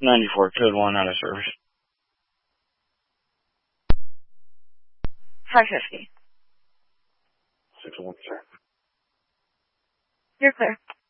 94, code 1, out of service. 550. 6-1, sir. You're clear.